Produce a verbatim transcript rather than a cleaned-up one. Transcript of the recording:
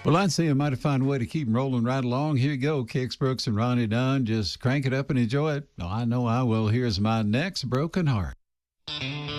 Well, I'd say I might have found a way to keep 'em rolling right along. Here you go, Kix Brooks and Ronnie Dunn. Just crank it up and enjoy it. Oh, I know I will. Here's My Next Broken Heart.